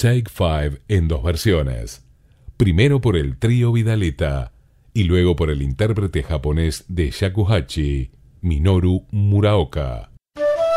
Take Five en dos versiones. Primero por el trío Vidaleta y luego por el intérprete japonés de shakuhachi, Minoru Muraoka.